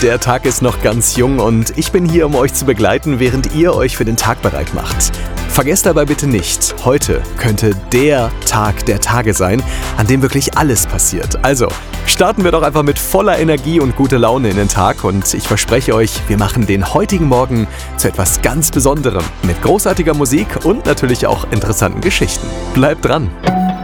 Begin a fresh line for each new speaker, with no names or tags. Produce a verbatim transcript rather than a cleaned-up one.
Der Tag ist noch ganz jung und ich bin hier, um euch zu begleiten, während ihr euch für den Tag bereit macht. Vergesst dabei bitte nicht, heute könnte der Tag der Tage sein, an dem wirklich alles passiert. Also, starten wir doch einfach mit voller Energie und guter Laune in den Tag und ich verspreche euch, wir machen den heutigen Morgen zu etwas ganz Besonderem mit großartiger Musik und natürlich auch interessanten Geschichten. Bleibt dran!